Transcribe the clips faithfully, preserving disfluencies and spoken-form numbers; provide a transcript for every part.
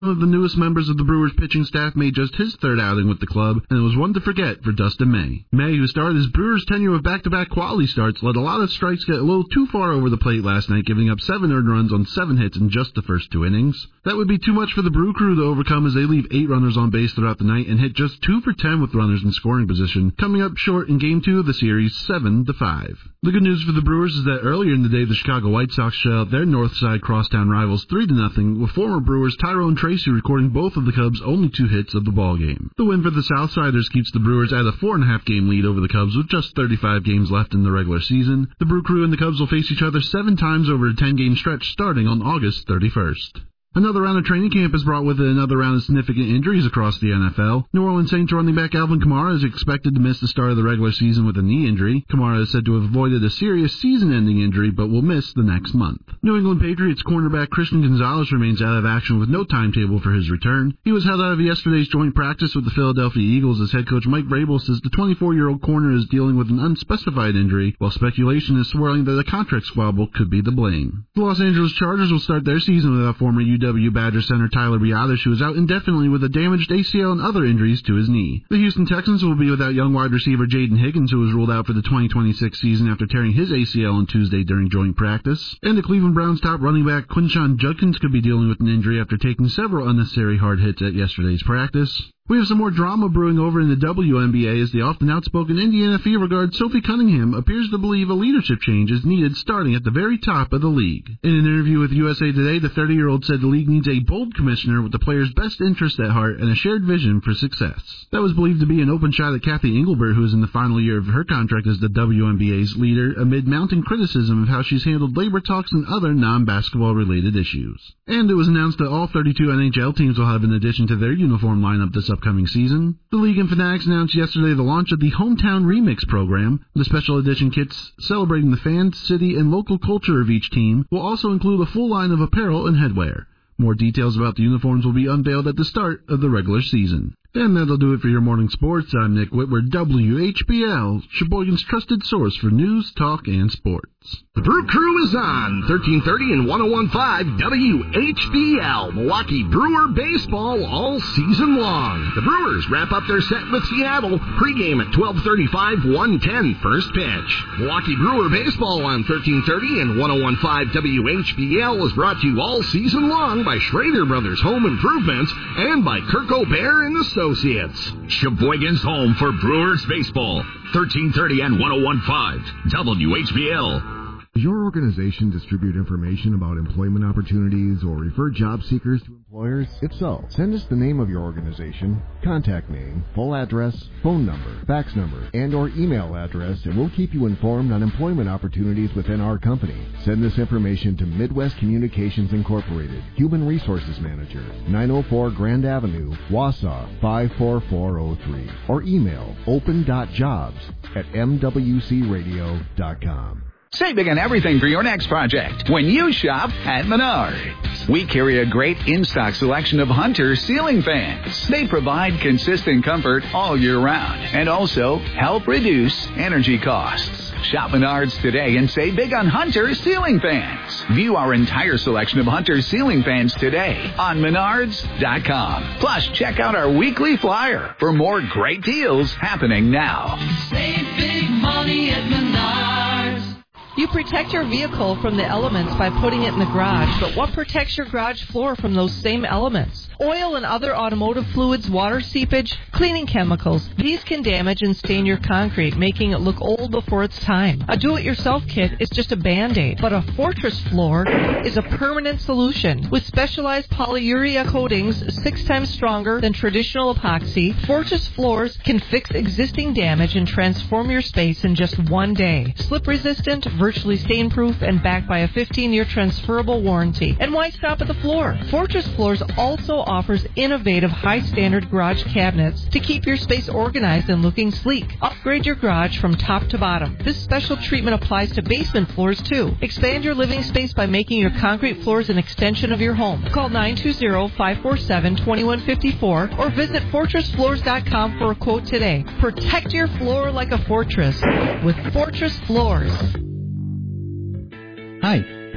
One of the newest members of the Brewers pitching staff made just his third outing with the club, and it was one to forget for Dustin May. May, who started his Brewers tenure with back-to-back quality starts, let a lot of strikes get a little too far over the plate last night, giving up seven earned runs on seven hits in just the first two innings. That would be too much for the Brew Crew to overcome as they leave eight runners on base throughout the night and hit just two for ten with runners in scoring position, coming up short in Game two of the series, seven to five. The good news for the Brewers is that earlier in the day, the Chicago White Sox shut out their Northside crosstown rivals three to nothing, with former Brewers Tyrone Tracy recording both of the Cubs' only two hits of the ballgame. The win for the Southsiders keeps the Brewers at a four and a half game lead over the Cubs with just thirty-five games left in the regular season. The Brew Crew and the Cubs will face each other seven times over a ten game stretch starting on August thirty-first. Another round of training camp has brought with it another round of significant injuries across the N F L. New Orleans Saints running back Alvin Kamara is expected to miss the start of the regular season with a knee injury. Kamara is said to have avoided a serious season-ending injury, but will miss the next month. New England Patriots cornerback Christian Gonzalez remains out of action with no timetable for his return. He was held out of yesterday's joint practice with the Philadelphia Eagles as head coach Mike Vrabel says the twenty-four-year-old corner is dealing with an unspecified injury, while speculation is swirling that a contract squabble could be to blame. The Los Angeles Chargers will start their season without former U W Badger center Tyler Biadasz, who is out indefinitely with a damaged A C L and other injuries to his knee. The Houston Texans will be without young wide receiver Jaden Higgins, who was ruled out for the twenty twenty-six season after tearing his A C L on Tuesday during joint practice. And the Cleveland Browns top running back Quinshon Judkins could be dealing with an injury after taking several unnecessary hard hits at yesterday's practice. We have some more drama brewing over in the W N B A as the often outspoken Indiana Fever guard Sophie Cunningham appears to believe a leadership change is needed starting at the very top of the league. In an interview with U S A Today, the thirty-year-old said the league needs a bold commissioner with the players' best interest at heart and a shared vision for success. That was believed to be an open shot at Kathy Engelbert, who is in the final year of her contract as the W N B A's leader, amid mounting criticism of how she's handled labor talks and other non-basketball related issues. And it was announced that all thirty-two N H L teams will have an addition to their uniform lineup this upcoming season. The league and Fanatics announced yesterday the launch of the Hometown Remix program. The special edition kits celebrating the fan, city, and local culture of each team will also include a full line of apparel and headwear. More details about the uniforms will be unveiled at the start of the regular season. And that'll do it for your morning sports. I'm Nick Whitworth, W H B L, Sheboygan's trusted source for news, talk, and sports. The Brew Crew is on thirteen thirty and one oh one point five W H B L, Milwaukee Brewer baseball all season long. The Brewers wrap up their set with Seattle, pregame at twelve thirty-five, one ten, first pitch. Milwaukee Brewer baseball on thirteen thirty and one oh one point five W H B L is brought to you all season long by Schrader Brothers Home Improvements and by Kirk O'Bear and Associates. Sheboygan's home for Brewers baseball, thirteen thirty and one oh one point five W H B L. Does your organization distribute information about employment opportunities or refer job seekers to employers? If so, send us the name of your organization, contact name, full address, phone number, fax number, and or email address, and we'll keep you informed on employment opportunities within our company. Send this information to Midwest Communications Incorporated, Human Resources Manager, nine oh four Grand Avenue, Wausau, five four four oh three, or email open dot jobs at m w c radio dot com. Save big on everything for your next project when you shop at Menards. We carry a great in-stock selection of Hunter ceiling fans. They provide consistent comfort all year round and also help reduce energy costs. Shop Menards today and save big on Hunter ceiling fans. View our entire selection of Hunter ceiling fans today on menards dot com. Plus, check out our weekly flyer for more great deals happening now. Save big money at Menards. You protect your vehicle from the elements by putting it in the garage, but what protects your garage floor from those same elements? Oil and other automotive fluids, water seepage, cleaning chemicals. These can damage and stain your concrete, making it look old before its time. A do-it-yourself kit is just a Band-Aid, but a Fortress floor is a permanent solution. With specialized polyurea coatings six times stronger than traditional epoxy, Fortress floors can fix existing damage and transform your space in just one day. Slip-resistant, virtually stain-proof, and backed by a fifteen-year transferable warranty. And why stop at the floor? Fortress Floors also offers innovative high-standard garage cabinets to keep your space organized and looking sleek. Upgrade your garage from top to bottom. This special treatment applies to basement floors, too. Expand your living space by making your concrete floors an extension of your home. Call nine two zero, five four seven, two one five four or visit fortress floors dot com for a quote today. Protect your floor like a fortress with Fortress Floors. Hi,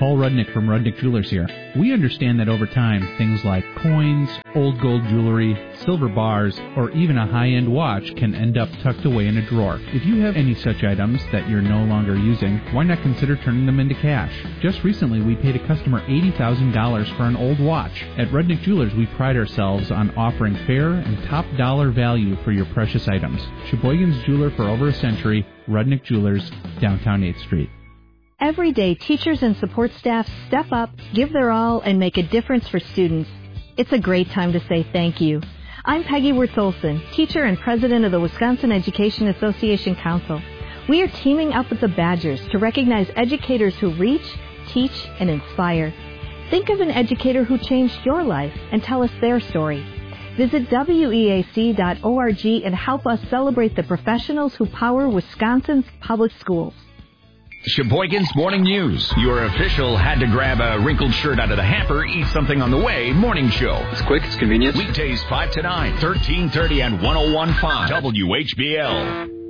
Paul Rudnick from Rudnick Jewelers here. We understand that over time, things like coins, old gold jewelry, silver bars, or even a high-end watch can end up tucked away in a drawer. If you have any such items that you're no longer using, why not consider turning them into cash? Just recently, we paid a customer eighty thousand dollars for an old watch. At Rudnick Jewelers, we pride ourselves on offering fair and top dollar value for your precious items. Sheboygan's jeweler for over a century, Rudnick Jewelers, downtown eighth Street. Every day, teachers and support staff step up, give their all, and make a difference for students. It's a great time to say thank you. I'm Peggy Wirtz-Olson, teacher and president of the Wisconsin Education Association Council. We are teaming up with the Badgers to recognize educators who reach, teach, and inspire. Think of an educator who changed your life and tell us their story. Visit W E A C dot org and help us celebrate the professionals who power Wisconsin's public schools. Sheboygan's Morning News. Your official had to grab a wrinkled shirt out of the hamper, eat something on the way, morning show. It's quick, it's convenient. Weekdays five to nine, thirteen thirty and one oh one point five W H B L.